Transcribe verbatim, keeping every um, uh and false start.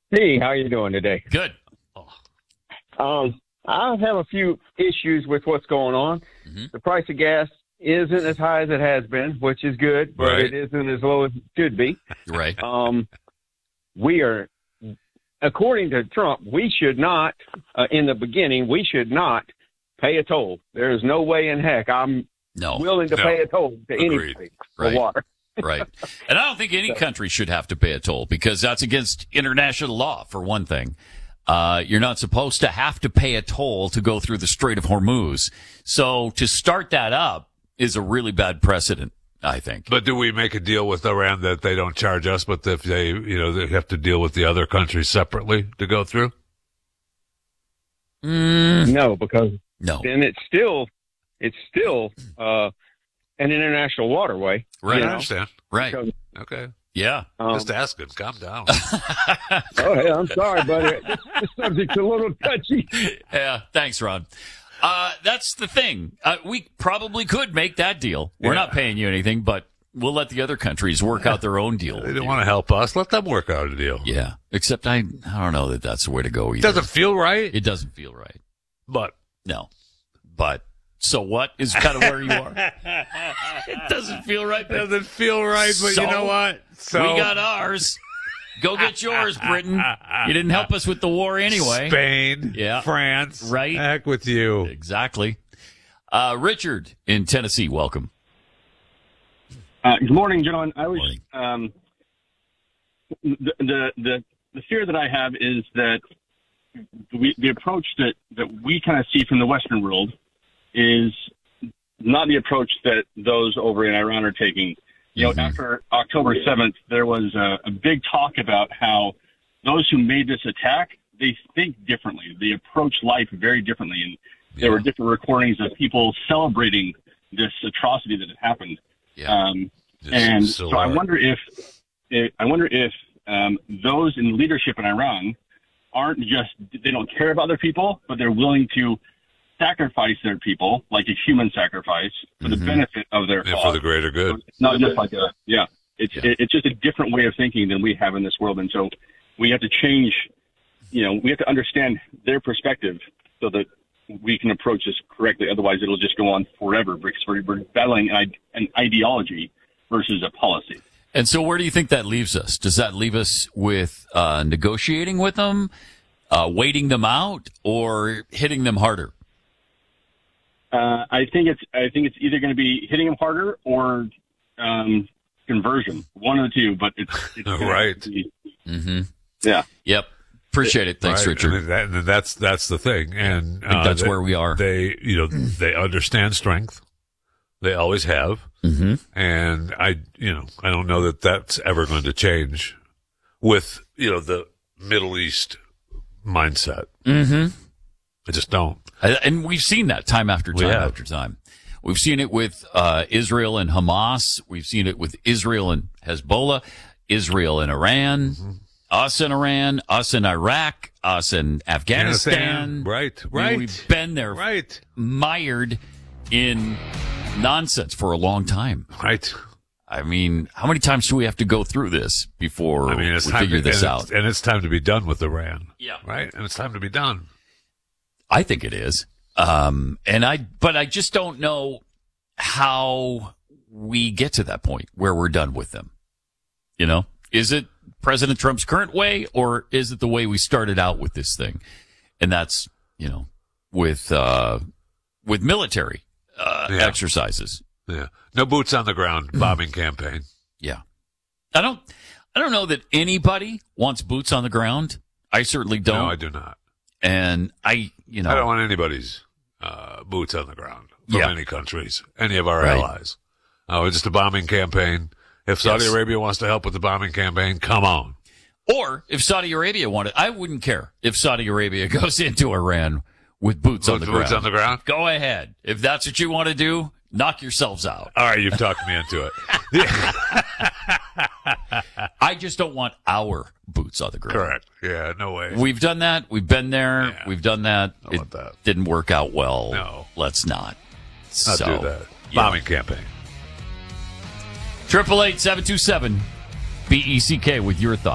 Hey, how you doing today? Good. Oh. Um, I have a few issues with what's going on. Mm-hmm. The price of gas isn't as high as it has been, which is good, but Right. it isn't as low as it should be. Right. Um, we are, according to Trump, we should not, uh, in the beginning, we should not pay a toll. There is no way in heck I'm No. willing to No. pay a toll to Agreed. anybody for Right. water. Right. And I don't think any country should have to pay a toll because that's against international law, for one thing. Uh, you're not supposed to have to pay a toll to go through the Strait of Hormuz. So to start that up is a really bad precedent, I think. But do we make a deal with Iran that they don't charge us, but if they, you know, they have to deal with the other countries separately to go through? Mm, No, because no. then it's still, it's still, uh, an international waterway. Right. I you know? understand. Right. So, Okay. Yeah. um, Just asking. Calm down. Oh, hey, I'm sorry, buddy. This, this subject's a little touchy. Yeah. Thanks, Ron. Uh, that's the thing. Uh, we probably could make that deal. We're Yeah. not paying you anything, but we'll let the other countries work out their own deal. They with don't you. want to help us. Let them work out a deal. Yeah. Except I, I don't know that that's the way to go It either. doesn't feel right, It doesn't feel right. but No. But so what is kind of where you are. It doesn't feel right. it But doesn't feel right. But So, you know what? So we got ours. Go get yours, Britain. You didn't help us with the war anyway. Spain, Yeah. France, Right. Heck with you. Exactly. Uh, Richard in Tennessee, welcome. Uh, good morning, gentlemen. I was Morning. um, the, the the the fear that I have is that we, the approach that, that we kind of see from the Western world is not the approach that those over in Iran are taking. You know, Mhm. after October seventh, there was a, a big talk about how those who made this attack, they think differently. They approach life very differently. And there were different recordings of people celebrating this atrocity that had happened. Yeah. Um, This and is so I hard. wonder if, if I wonder if um, those in leadership in Iran aren't just they don't care about their people, but they're willing to sacrifice their people like a human sacrifice for the Mhm. benefit of their And for cause. the greater good. It's not just like a yeah. It's Yeah. It, it's just a different way of thinking than we have in this world, and so we have to change. You know, we have to understand their perspective so that we can approach this correctly. Otherwise, it'll just go on forever because we're, we're battling an, an ideology versus a policy. And so where do you think that leaves us? Does that leave us with uh, negotiating with them, uh, waiting them out, or hitting them harder? Uh, I think it's I think it's either going to be hitting them harder or um, conversion, one of the two. But it's, it's gonna Right. be- Mm-hmm. yeah. Yep. Appreciate it. Thanks, Right. Richard. And, that, and that's that's the thing, and I think uh, that's they, where we are. They, you know, they understand strength. They always have, Mm-hmm. and I, you know, I don't know that that's ever going to change with you know the Middle East mindset. Mm-hmm. I just don't. And we've seen that time after We time have. after time. We've seen it with uh, Israel and Hamas. We've seen it with Israel and Hezbollah, Israel and Iran, Mm-hmm. us and Iran, us and Iraq, us and Afghanistan. Right, I mean, right, We've been there, right, mired in nonsense for a long time. right. I mean, how many times do we have to go through this before I mean, it's we time figure to, this and out? It's, and it's time to be done with Iran. Yeah. Right, and it's time to be done. I think it is. Um, and I, but I just don't know how we get to that point where we're done with them. You know, is it President Trump's current way or is it the way we started out with this thing? And that's, you know, with, uh, with military, uh, Yeah. exercises. Yeah, no boots on the ground bombing campaign. Yeah. I don't, I don't know that anybody wants boots on the ground. I certainly don't. No, I do not. And I, you know, I don't want anybody's uh, boots on the ground from Yeah. any countries, any of our Right. allies. Oh, it's just a bombing campaign. If Saudi Yes. Arabia wants to help with the bombing campaign, come on. or if Saudi Arabia wanted, I wouldn't care if Saudi Arabia goes into Iran with boots on the Boots ground. on the ground. Go ahead. If that's what you want to do, knock yourselves out. All right, you've talked me into it. I just don't want our boots on the ground. Correct. Yeah, no way. We've done that. We've been there. Yeah. We've done that. I It want that. didn't work out well. No. Let's not. Not so, do that. yeah. Bombing campaign. Triple eight seven two seven B E C K with your thoughts.